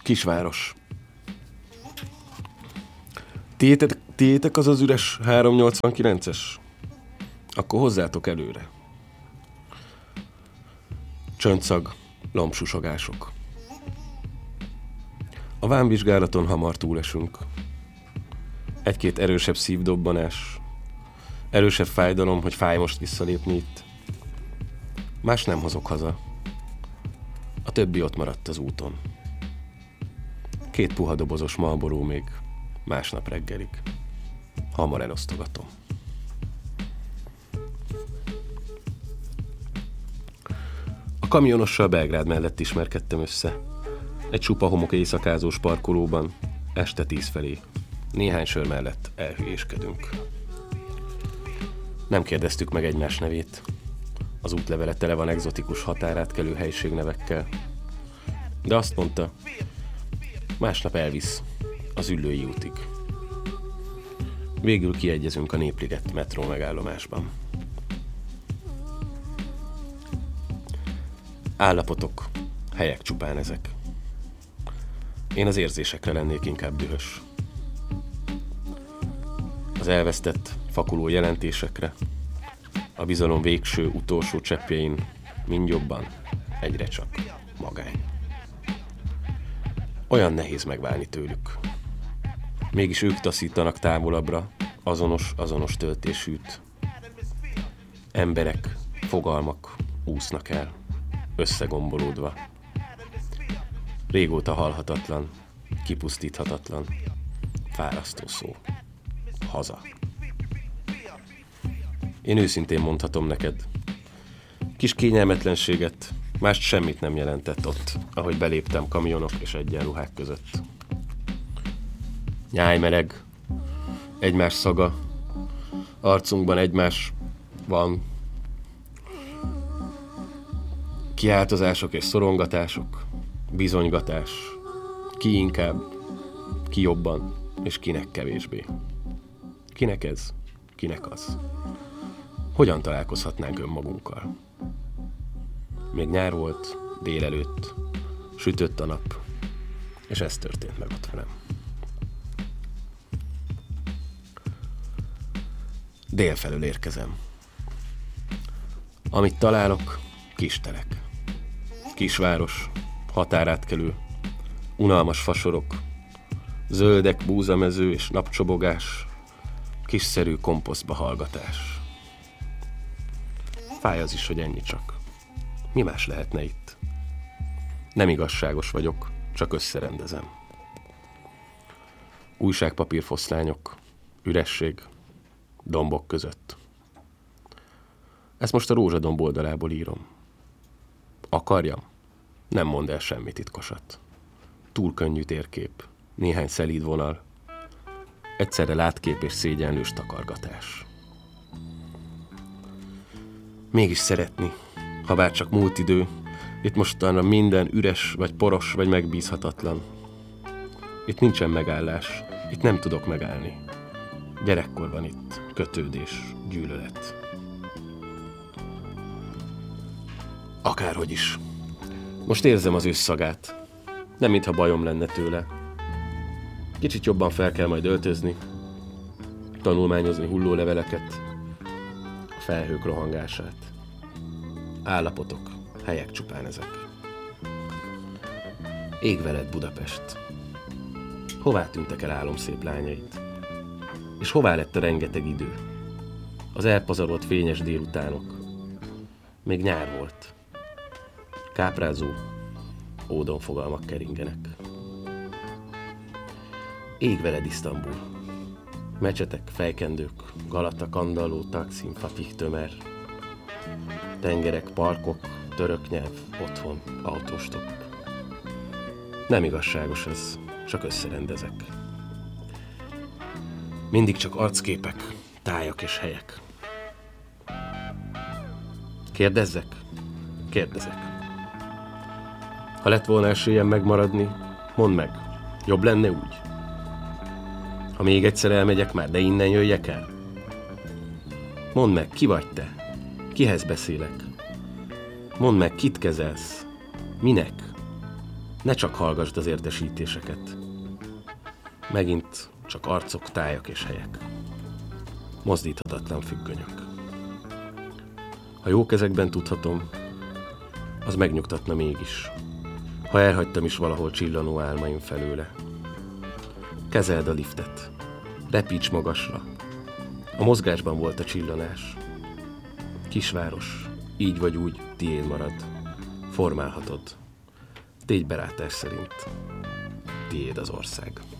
Kisváros. Tiétek az az üres 389-es? Akkor hozzátok előre. Csöndszag, lombsusogások. A vámvizsgálaton hamar túlesünk. Egy-két erősebb szívdobbanás, erősebb fájdalom, hogy fáj most visszalépni itt. Más nem hozok haza. A többi ott maradt az úton. 2 puha dobozos Marlboro még másnap reggelig. Hamar elosztogatom. A kamionossal Belgrád mellett ismerkedtem össze. Egy csupa homok éjszakázós parkolóban, este 10 felé. Néhány sör mellett elhülyéskedünk. Nem kérdeztük meg egymás nevét. Az útlevele tele van egzotikus határátkelő helységnevekkel. De azt mondta, másnap elvisz az Üllői útig. Végül kiegyezünk a Népliget metró megállomásban. Állapotok, helyek csupán ezek. Én az érzésekre lennék inkább dühös. Az elvesztett, fakuló jelentésekre, a bizalom végső, utolsó cseppjein mind jobban egyre csak magány. Olyan nehéz megválni tőlük. Mégis ők taszítanak távolabbra, azonos töltésűt. Emberek, fogalmak úsznak el, összegombolódva. Régóta halhatatlan, kipusztíthatatlan, fárasztó szó. Haza. Én őszintén mondhatom neked, kis kényelmetlenséget, mást semmit nem jelentett ott, ahogy beléptem kamionok és egyenruhák között. Nyájmeleg, egymás szaga, arcunkban egymás van, kiáltozások és szorongatások, bizonygatás, ki inkább, ki jobban, és kinek kevésbé. Kinek ez, kinek az? Hogyan találkozhatnánk önmagunkkal? Még nyár volt, délelőtt, sütött a nap, és ez történt meg ott velem. Délfelől érkezem. Amit találok, kistelek. Kisváros, határátkelő, unalmas fasorok, zöldek, búzamező és napcsobogás, kiszerű komposztba hallgatás. Fáj az is, hogy ennyi csak. Mi más lehetne itt? Nem igazságos vagyok, csak összerendezem. Újságpapírfoszlányok, üresség, dombok között. Ezt most a Rózsadomb oldalából írom. Akarjam? Nem mond el semmi titkosat. Túl könnyű térkép, néhány szelíd vonal, egyszerre látkép és szégyenlős takargatás. Mégis szeretni, ha bár csak múlt idő, itt mostanra minden üres, vagy poros, vagy megbízhatatlan. Itt nincsen megállás, itt nem tudok megállni. Gyerekkor van itt, kötődés, gyűlölet. Akárhogy is. Most érzem az ősz szagát. Nem mintha bajom lenne tőle. Kicsit jobban fel kell majd öltözni, tanulmányozni hullóleveleket, a felhők rohangását. Állapotok, helyek csupán ezek. Ég veled, Budapest. Hová tűntek el álomszép lányaid? És hová lett a rengeteg idő? Az elpazarolt fényes délutánok. Még nyár volt. Káprázó, ódonfogalmak keringenek. Ég veled, Isztambul. Mecsetek, fejkendők, Galata, Kandalló, Taksim, Fatih, Tömer. Tengerek, parkok, török nyelv, otthon, autóstop. Nem igazságos ez, csak összerendezek. Mindig csak arcképek, tájak és helyek. Kérdezzek? Kérdezek. Ha lett volna esélyem megmaradni, mondd meg, jobb lenne úgy? Ha még egyszer elmegyek már, de innen jöjjek el? Mondd meg, ki vagy te? Kihez beszélek? Mondd meg, kit kezelsz? Minek? Ne csak hallgasd az értesítéseket. Megint csak arcok, tájak és helyek. Mozdíthatatlan függönyök. Ha jó kezekben tudhatom, az megnyugtatna mégis, ha elhagytam is valahol csillanó álmaim felőle. Kezeld a liftet, repíts magasra. A mozgásban volt a csillanás. Kisváros, így vagy úgy, tiéd marad. Formálhatod. Tégy belátás szerint. Tiéd az ország.